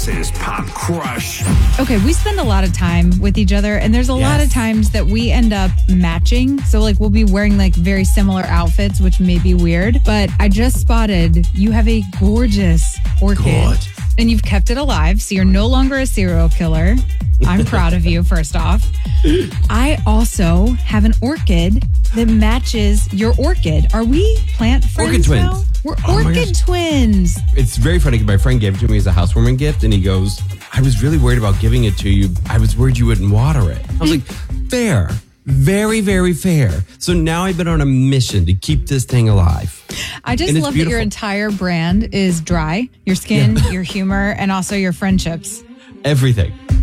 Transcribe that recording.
Alexis Pop Crush. Okay, we spend a lot of time with each other, and there's a lot of times that we end up matching. So, like, we'll be wearing, like, very similar outfits, which may be weird. But I just spotted you have a gorgeous orchid. God. And you've kept it alive, so you're no longer a serial killer. I'm proud of you, first off. I also have an orchid that matches your orchid. Are we plant friends Orchid twins. now? We're Oh my orchid gosh. twins. It's very funny because my friend gave it to me as a housewarming gift, and he goes, I was really worried about giving it to you. I was worried you wouldn't water it. I was like, fair. Very, very fair. So now I've been on a mission to keep this thing alive. I just And it's love that your beautiful. entire brand is dry. Your skin, your humor, and also your friendships. Everything.